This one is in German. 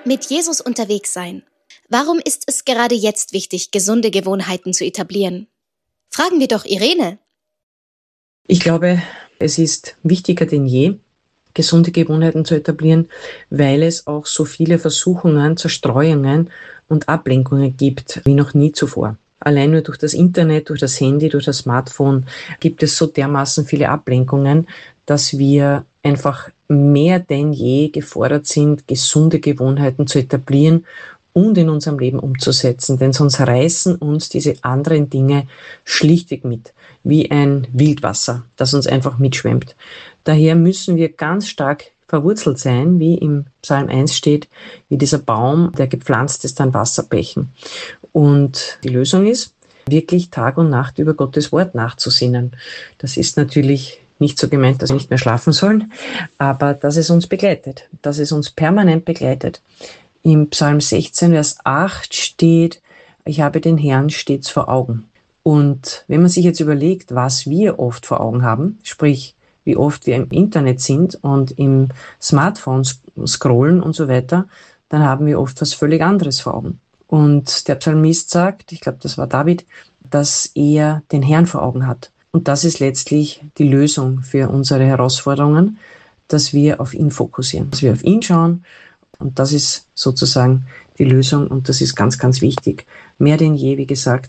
Mit Jesus unterwegs sein. Warum ist es gerade jetzt wichtig, gesunde Gewohnheiten zu etablieren? Fragen wir doch Irene. Ich glaube, es ist wichtiger denn je, gesunde Gewohnheiten zu etablieren, weil es auch so viele Versuchungen, Zerstreuungen und Ablenkungen gibt wie noch nie zuvor. Allein nur durch das Internet, durch das Handy, durch das Smartphone gibt es so dermaßen viele Ablenkungen, dass wir einfach mehr denn je gefordert sind, gesunde Gewohnheiten zu etablieren und in unserem Leben umzusetzen. Denn sonst reißen uns diese anderen Dinge schlichtweg mit, wie ein Wildwasser, das uns einfach mitschwemmt. Daher müssen wir ganz stark verwurzelt sein, wie im Psalm 1 steht, wie dieser Baum, der gepflanzt ist an Wasserbächen. Und die Lösung ist, wirklich Tag und Nacht über Gottes Wort nachzusinnen. Das ist natürlich nicht so gemeint, dass wir nicht mehr schlafen sollen, aber dass es uns begleitet, dass es uns permanent begleitet. Im Psalm 16, Vers 8 steht, ich habe den Herrn stets vor Augen. Und wenn man sich jetzt überlegt, was wir oft vor Augen haben, sprich, wie oft wir im Internet sind und im Smartphone scrollen und so weiter, dann haben wir oft was völlig anderes vor Augen. Und der Psalmist sagt, ich glaube, das war David, dass er den Herrn vor Augen hat. Und das ist letztlich die Lösung für unsere Herausforderungen, dass wir auf ihn fokussieren, dass wir auf ihn schauen. Und das ist sozusagen die Lösung und das ist ganz, ganz wichtig. Mehr denn je, wie gesagt,